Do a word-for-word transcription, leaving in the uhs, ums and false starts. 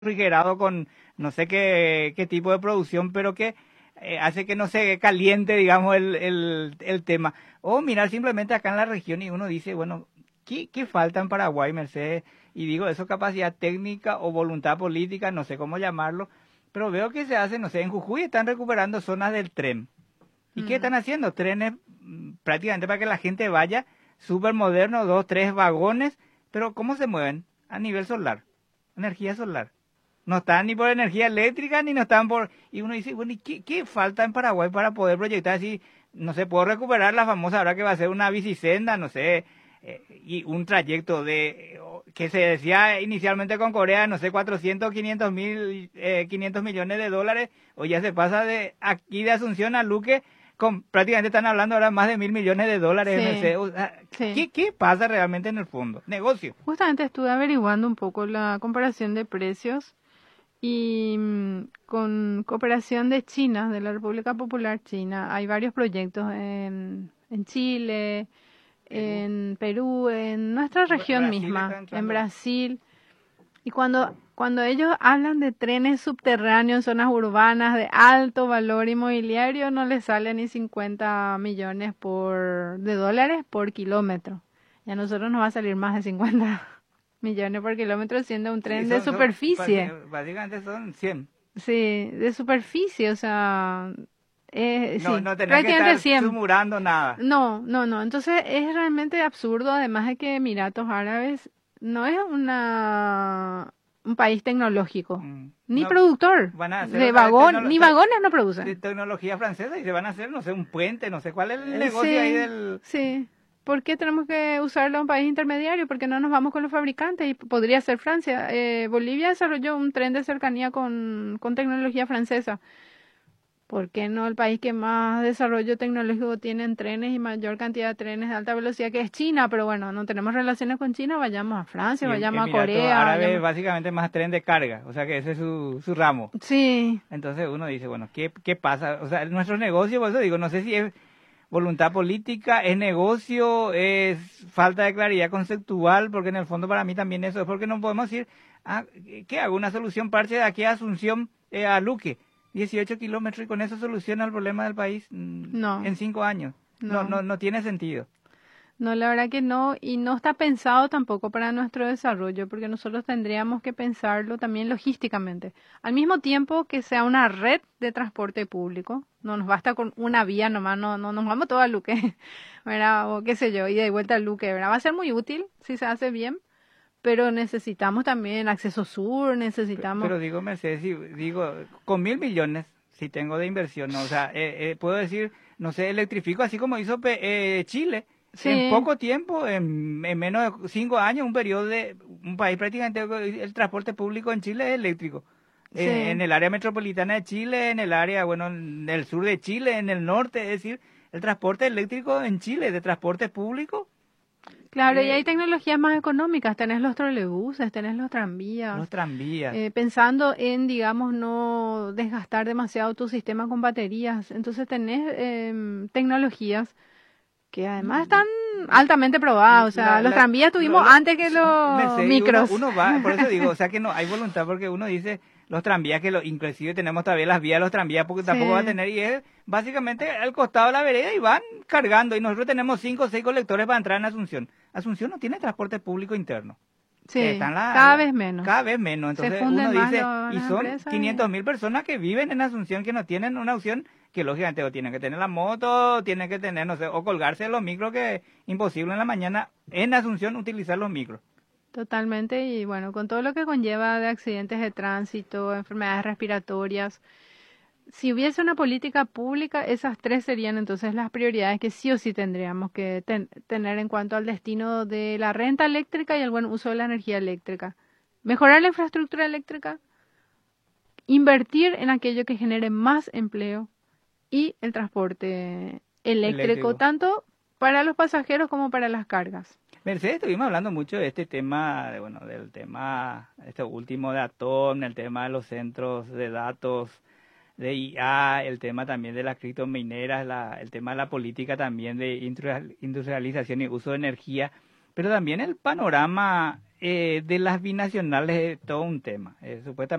refrigerado con no sé qué, qué tipo de producción, pero que eh, hace que no se caliente, digamos, el, el, el tema. O mirar simplemente acá en la región y uno dice, bueno, ¿qué, qué falta en Paraguay, Mercedes? Y digo, eso capacidad técnica o voluntad política, no sé cómo llamarlo, pero veo que se hace, no sé, en Jujuy están recuperando zonas del tren. ¿Y mm. qué están haciendo? Trenes mm, prácticamente para que la gente vaya, súper moderno, dos, tres vagones, pero ¿cómo se mueven? A nivel solar, energía solar. No están ni por energía eléctrica, ni no están por... Y uno dice, bueno, ¿y qué, qué falta en Paraguay para poder proyectar así? No sé, puedo recuperar la famosa, ahora que va a ser una bicisenda, no sé, eh, y un trayecto de... que se decía inicialmente con Corea, no sé, cuatrocientos, quinientos mil, eh, quinientos millones de dólares, o ya se pasa de aquí de Asunción a Luque, con, prácticamente están hablando ahora más de mil millones de dólares. Sí, M C. O sea, sí. ¿qué, ¿Qué pasa realmente en el fondo? Negocio. Justamente estuve averiguando un poco la comparación de precios y mm, con cooperación de China, de la República Popular China, hay varios proyectos en, en Chile, Perú. en Perú, en nuestra región Brasil misma, en Brasil. Y cuando, cuando ellos hablan de trenes subterráneos en zonas urbanas de alto valor inmobiliario, no les sale ni cincuenta millones por, de dólares por kilómetro. Y a nosotros nos va a salir más de cincuenta millones por kilómetro siendo un tren Sí, de son, superficie. Son, básicamente son cien. Sí, de superficie, o sea, eh, No, sí, no tenés que prácticamente estar cien. sumurando nada. No, no, no. Entonces es realmente absurdo, además de que Emiratos Árabes no es una un país tecnológico, Mm. ni No, productor van a hacer de otra vez vagón, tecnolo- ni te- vagones no de producen. tecnología francesa y se van a hacer, no sé, un puente, no sé cuál es el Eh, negocio ahí Sí, del... sí. ¿Por qué tenemos que usarlo a un país intermediario? Porque no nos vamos con los fabricantes y podría ser Francia. Eh, Bolivia desarrolló un tren de cercanía con, con tecnología francesa. ¿Por qué no el país que más desarrollo tecnológico tiene en trenes y mayor cantidad de trenes de alta velocidad, que es China? Pero bueno, no tenemos relaciones con China, vayamos a Francia, Y em- vayamos a Emiratos Corea, Árabes vayamos... básicamente más tren de carga, o sea que ese es su, su ramo. Sí, Entonces uno dice, bueno, ¿qué, ¿qué pasa? O sea, nuestro negocio, por eso digo, no sé si es voluntad política, es negocio, es falta de claridad conceptual, porque en el fondo para mí también eso es porque no podemos decir, ah, ¿qué hago? Una solución parche de aquí a Asunción, eh, a Luque, dieciocho kilómetros y con eso soluciona el problema del país mm, no, en cinco años. No, no, no, no tiene sentido. no, la verdad que no, y no está pensado tampoco para nuestro desarrollo, porque nosotros tendríamos que pensarlo también logísticamente. Al mismo tiempo que sea una red de transporte público, no nos basta con una vía nomás, no, no nos vamos todo a Luque, ¿verdad? O qué sé yo, y de vuelta a Luque, ¿verdad? Va a ser muy útil si se hace bien, pero necesitamos también acceso sur, necesitamos... Pero digo, Mercedes, si, digo, con mil millones, si tengo de inversión, ¿no? O sea, eh, eh, puedo decir, no sé, electrifico, así como hizo Pe- eh, Chile, Sí, en poco tiempo, en, en menos de cinco años, un periodo de un país prácticamente, el transporte público en Chile es eléctrico. sí. En, en el área metropolitana de Chile, en el área, bueno, en el sur de Chile, en el norte, es decir, el transporte eléctrico en Chile, de transporte público. Claro, y eh, hay tecnologías más económicas, tenés los trolebuses, tenés los tranvías, los tranvías. eh, pensando en, digamos, no desgastar demasiado tu sistema con baterías. Entonces tenés em, tecnologías que además están altamente probadas. O sea, La- los la- tranvías tuvimos lo- lo- antes que los Mercedes, y micros. Uno, uno va, por eso digo, o sea que no hay voluntad porque uno dice los tranvías que lo, inclusive tenemos todavía las vías de los tranvías porque tampoco va a Sí, tener y es básicamente al costado de la vereda y van cargando y nosotros tenemos cinco o seis colectores para entrar en Asunción. Asunción no tiene transporte público interno. Eh, sí, Están la, cada la- vez menos. cada vez menos. Se Entonces uno funden más dice, lo- y las son empresas. quinientas y- mil personas que viven en Asunción que no tienen una opción que lógicamente o tienen que tener la moto, tienen que tener, no sé, o colgarse de los micros que es imposible en la mañana en Asunción utilizar los micros. Totalmente, y bueno, con todo lo que conlleva de accidentes de tránsito, enfermedades respiratorias, si hubiese una política pública, esas tres serían entonces las prioridades que sí o sí tendríamos que ten- tener en cuanto al destino de la renta eléctrica y el buen uso de la energía eléctrica. Mejorar la infraestructura eléctrica, invertir en aquello que genere más empleo y el transporte eléctrico, Eléctrico. tanto para los pasajeros como para las cargas. Mercedes, estuvimos hablando mucho de este tema, de, bueno, del tema, este último de Atom, el tema de los centros de datos de I A, el tema también de las criptomineras, la, el tema de la política también de industrial- industrialización y uso de energía. Pero también el panorama eh, de las binacionales es todo un tema. Eh, supuestamente